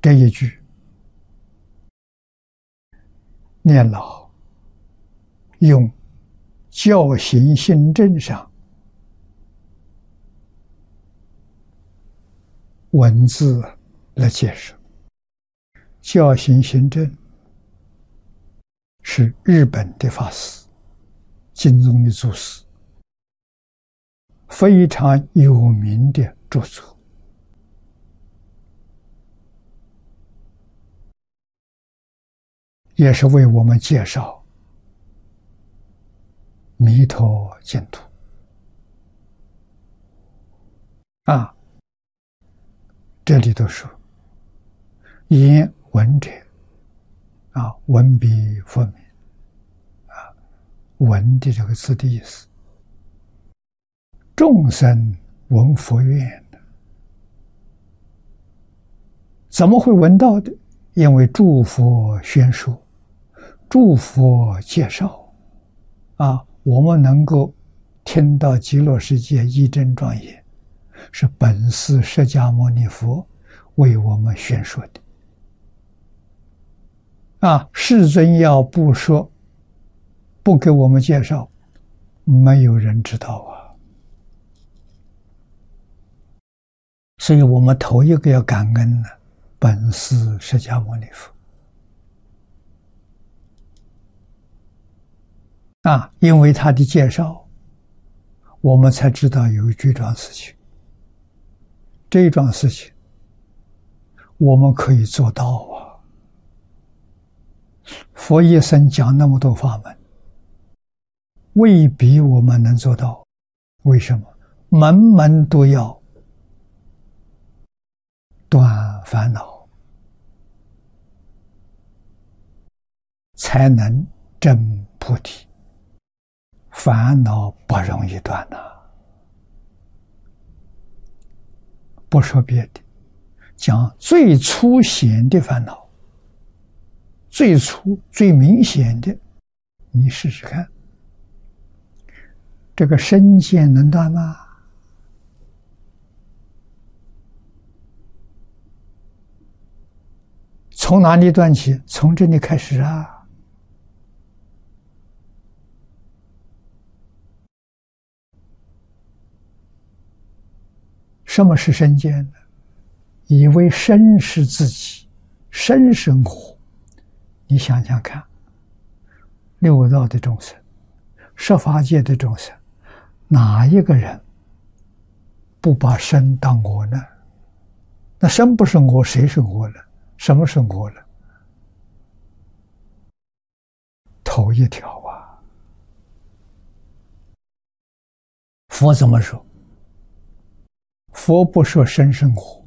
这一句念老用教行行证上文字来解释。教行行证是日本的法师，金宗的祖师，非常有名的著作。也是为我们介绍弥陀净土这里头说言闻者闻彼佛名闻的这个字的意思，众生闻佛愿的，怎么会闻到的？因为诸佛宣说，诸佛介绍我们能够听到极乐世界义正庄严，是本师释迦牟尼佛为我们宣说的世尊要不说，不给我们介绍，没有人知道所以我们头一个要感恩本师释迦牟尼佛因为他的介绍，我们才知道有这桩事情。这桩事情我们可以做到佛一生讲那么多法门，未必我们能做到。为什么？门门都要断烦恼，才能证菩提。烦恼不容易断不说别的，讲最粗显的烦恼，最粗最明显的，你试试看，这个身见能断吗？从哪里断起？从这里开始什么是身见呢？以为身是自己，身生活。你想想看，六道的众生，十法界的众生，哪一个人不把身当我呢？那身不是我，谁是我了？什么是我了？头一条佛怎么说？佛不说身是我，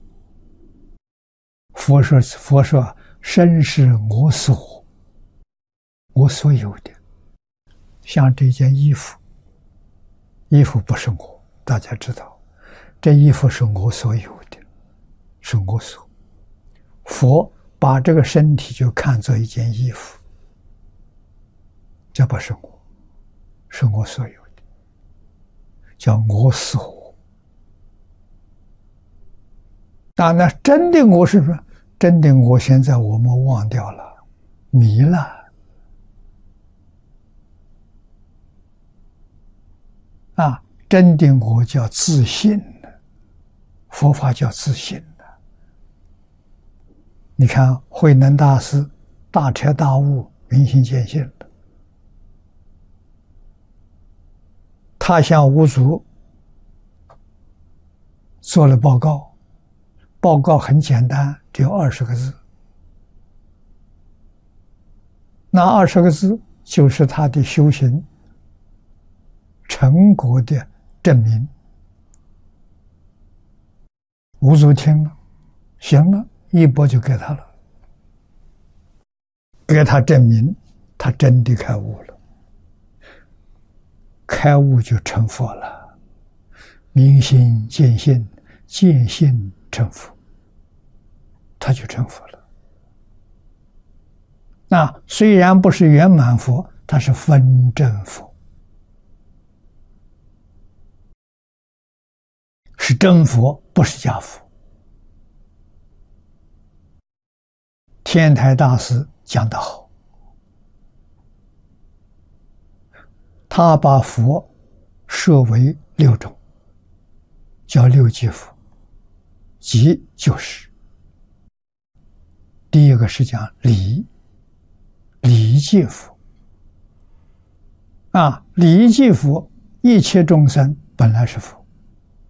佛说身是我所，我所有的。像这件衣服，衣服不是我，大家知道，这衣服是我所有的，是我所。佛把这个身体就看作一件衣服，这不是我，是我所有的，叫我所。当然真的我是说，真的我现在我们忘掉了，迷了真的我叫自信，佛法叫自信。你看慧能大师大彻大悟，明心见性了，他向五祖做了报告，报告很简单，只有20个字。那20个字就是他的修行成果的证明。五祖听了，行了，一钵就给他了，给他证明他真的开悟了，开悟就成佛了，明心见性，见性成佛，他就成佛了。那虽然不是圆满佛，他是分正佛，是真佛，不是假佛。 天台大师讲得好，他把佛设为6种，叫6即佛。即就是第一个是讲理即佛理即佛，一切众生本来是佛，